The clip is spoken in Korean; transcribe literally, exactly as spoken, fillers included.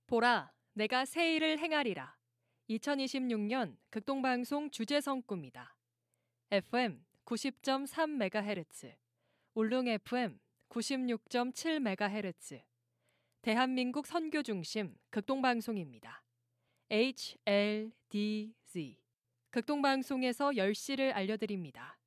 보라, 내가 새 일을 행하리라. 이천이십육 년 극동방송 주제성 꿈이다. 에프엠 구십 점 삼 메가헤르츠, 울릉 에프엠 구십육 점 칠 메가헤르츠, 대한민국 선교 중심 극동방송입니다. 에이치 엘 디 지 극동방송에서 열 시를 알려드립니다.